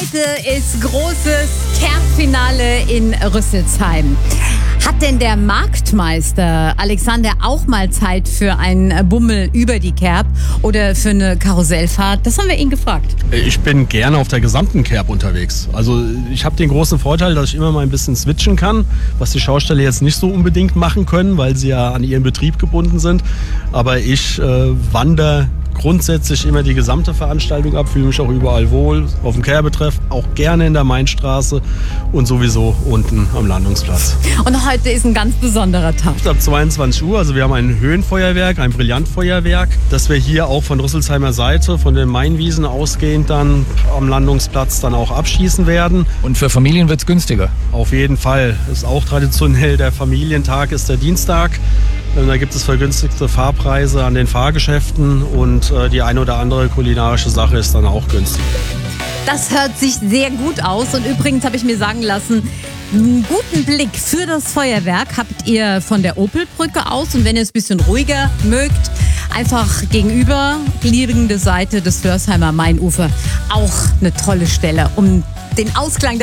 Heute ist großes Kerb-Finale in Rüsselsheim. Hat denn der Marktmeister Alexander auch mal Zeit für einen Bummel über die Kerb oder für eine Karussellfahrt? Das haben wir ihn gefragt. Ich bin gerne auf der gesamten Kerb unterwegs. Also ich habe den großen Vorteil, dass ich immer mal ein bisschen switchen kann, was die Schausteller jetzt nicht so unbedingt machen können, weil sie ja an ihren Betrieb gebunden sind. Aber ich wandere grundsätzlich immer die gesamte Veranstaltung ab, fühle mich auch überall wohl, auf dem Kerbetreff, auch gerne in der Mainstraße und sowieso unten am Landungsplatz. Und heute ist ein ganz besonderer Tag. Ab 22 Uhr, also wir haben ein Höhenfeuerwerk, ein Brillantfeuerwerk, das wir hier auch von Rüsselsheimer Seite, von den Mainwiesen ausgehend dann am Landungsplatz dann auch abschießen werden. Und für Familien wird es günstiger? Auf jeden Fall. Ist auch traditionell, der Familientag ist der Dienstag. Da gibt es vergünstigte Fahrpreise an den Fahrgeschäften und die eine oder andere kulinarische Sache ist dann auch günstig. Das hört sich sehr gut aus und übrigens habe ich mir sagen lassen, einen guten Blick für das Feuerwerk habt ihr von der Opelbrücke aus und wenn ihr es ein bisschen ruhiger mögt, einfach gegenüber liegende Seite des Flörsheimer Mainufer. Auch eine tolle Stelle, um den Ausklang